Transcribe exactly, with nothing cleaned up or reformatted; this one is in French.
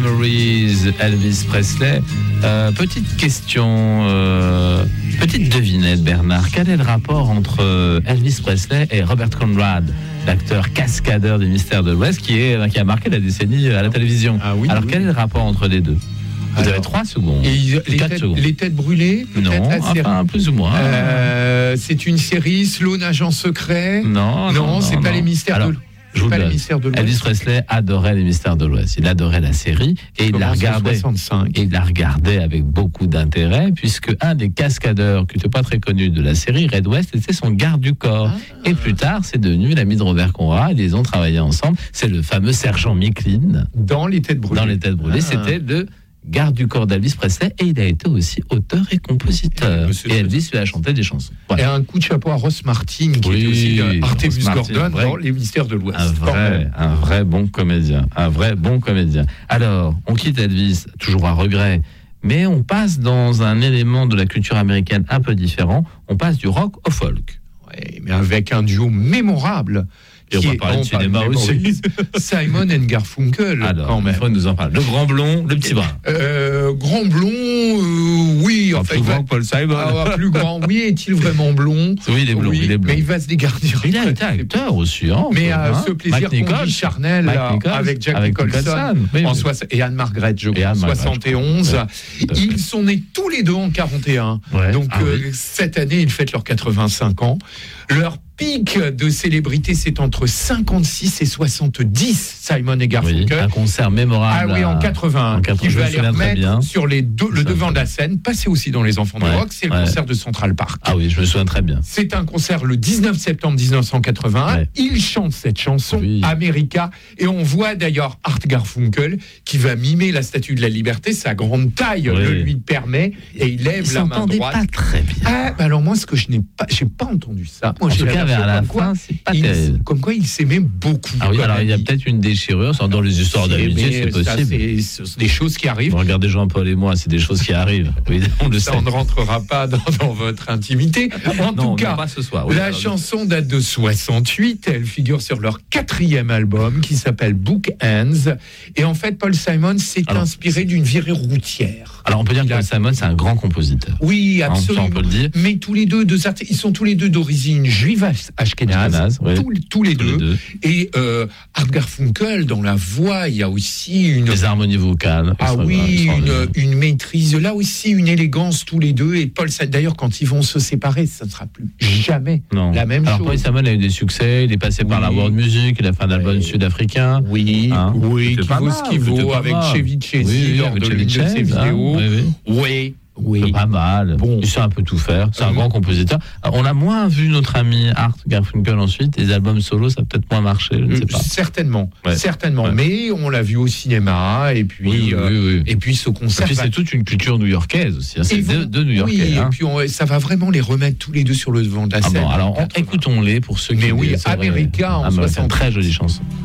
Memories, Elvis Presley. Euh, petite question, euh, petite devinette, Bernard. Quel est le rapport entre Elvis Presley et Robert Conrad, l'acteur cascadeur des Mystères de l'Ouest, qui, est, qui a marqué la décennie à la télévision? Ah oui, Alors, oui. quel est le rapport entre les deux? Vous Alors, avez trois secondes. Et ils- les, quatre têtes, secondes. les têtes brûlées, peut-être Non, la série. enfin, plus ou moins. Euh, c'est une série Sloan agent secret. Non, non, non, c'est non, pas non. les mystères Alors, de je vous pas le les donne. mystères de l'Ouest. Elvis Presley adorait les Mystères de l'Ouest. Il adorait la série et il la Commence en regardait. soixante-cinq. Et il la regardait avec beaucoup d'intérêt, puisque un des cascadeurs qui n'était pas très connu de la série, Red West, était son garde du corps. Ah. Et plus tard, c'est devenu l'ami de Robert Conrad. Ils ont travaillé ensemble. C'est le fameux sergent Micklin Dans les têtes brûlées. dans Les Têtes brûlées. Ah. C'était le garde du corps d'Elvis Presley et il a été aussi auteur et compositeur. Monsieur Et Elvis lui a chanté des chansons. Voilà. Et un coup de chapeau à Ross Martin, qui Oui, était aussi euh, Artemus Ross Martin, Gordon vrai. dans Les Mystères de l'Ouest. Un Quand vrai, même. un vrai bon comédien, un vrai bon comédien. Alors, on quitte Elvis, toujours à regret, mais on passe dans un élément de la culture américaine un peu différent. On passe du rock au folk. Ouais, mais avec un duo mémorable. Et on qui va est- parler de on parle cinéma de aussi. Memories. Simon and Garfunkel. Alors, quand il même. faut nous en parler. Le grand blond, le petit brun. Euh, grand blond, euh, oui. Enfin, Enfin, plus il va- grand que Paul Simon. Ah, plus grand, oui. Est-il vraiment blond? Oui, il est blond, Oui, il est blond. mais il va se dégardir. Il a été acteur aussi. Hein, Mais hein. euh, ce plaisir Mike Nichols. conduit charnel Mike euh, Nichols, avec Jack avec Nicholson, Nicholson, oui, en oui. soix- et Anne-Margrethe, je Et crois, en Anne-Margrethe, soixante et onze. tout à fait. Ils sont nés tous les deux en quarante et un. Ouais. Donc Ah euh, oui. cette année, ils fêtent leurs quatre-vingt-cinq ans. Leur pic de célébrité, c'est entre cinquante-six et soixante-dix, Simon et Oui, Garfunkel. un concert mémorable. Ah oui, en à- quatre-vingts, en quatre-vingts, qui je va me les souviens très remettre bien. sur les deux- le Ça, devant ça. de la scène, passé aussi dans Les Enfants du Ouais, Rock, c'est le ouais. concert de Central Park. Ah oui, je me souviens très bien. C'est un concert le dix-neuf septembre dix-neuf cent quatre-vingt-un. Ouais. Il chante cette chanson, Oui. America, et on voit d'ailleurs Art Garfunkel qui va mimer la Statue de la Liberté. Sa grande taille Oui. le lui permet, et il lève Il la main s'entendait droite. pas très bien. Ah, bah alors moi, ce que je n'ai pas, j'ai pas entendu ça. Moi, En j'ai tout la cas, version vers la comme quoi fin, c'est pas il- terrible. Comme quoi, il s'aimait beaucoup. Ah oui, comme alors il y a ami. peut-être une déchirure dans les histoires d'amitié, Mais c'est ça, possible. c'est- Ce sont des choses qui arrivent. Vous regardez Jean-Paul et moi, c'est des choses qui arrivent. Oui, on le Ça, sait. on ne rentrera pas dans, dans votre intimité. En Non, tout non, cas, pas ce soir. Oui, la alors, chanson date de soixante-huit. Elle figure sur leur quatrième album qui s'appelle Book Ends. Et en fait, Paul Simon s'est Alors, inspiré d'une virée routière. Alors on peut dire que Il a- Paul Simon, c'est un grand compositeur. Oui, Hein, ça, absolument. on peut le dire. Mais tous les deux, deux artistes, ils sont tous les deux d'origine juive ashkénaze. Ashkénaze, oui. tous, tous les Tous deux. les deux. Et euh, Art Garfunkel, dans la voix, il y a aussi une. Les harmonies vocales. Ah extra- oui, une, extraordinaires. une maîtrise, là aussi une élégance tous les deux. Et Paul, Simon, d'ailleurs, quand ils vont se séparer, ça ne sera plus jamais Non. la même Alors chose. Paul Simon a eu des succès, il est passé par Oui. la world music, il a fait un album Oui. sud-africain. Oui, Hein, oui, c'était qui pas vaut mal, ce qu'il c'était vaut pas avec mal. Chevy Chase Oui, oui, lors avec de Chevy l'une de ses Chase, hein, vidéos. oui, oui. Oui, oui. C'est pas mal. Bon. Il sait un peu tout faire. C'est un Euh, grand compositeur. Alors, on a moins vu notre ami Art Garfunkel ensuite. Les albums solo, ça a peut-être moins marché. Je ne sais Euh, pas. Certainement, Ouais. certainement. Ouais. Mais on l'a vu au cinéma et puis Oui, oui, euh, oui, oui. et puis ce Et concert. puis va- c'est toute une culture new-yorkaise aussi. hein. C'est Ils vont- deux, deux New-Yorkais. Oui, hein. et puis on- ça va vraiment les remettre tous les deux sur le devant de la Ah scène. bon, alors on- quatre-vingts. écoutons-les pour ceux qui Mais oui, sauraient- America en America, soixante. très jolie chanson.